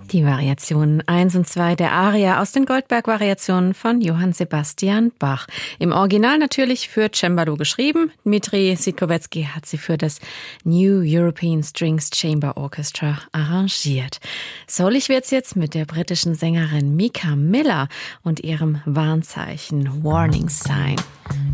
Die Variationen 1 und 2 der Aria aus den Goldberg-Variationen von Johann Sebastian Bach. Im Original natürlich für Cembalo geschrieben. Dmitri Sitkovetsky hat sie für das New European Strings Chamber Orchestra arrangiert. Soulig wird's jetzt mit der britischen Sängerin Mika Miller und ihrem Warnzeichen Warning Sign.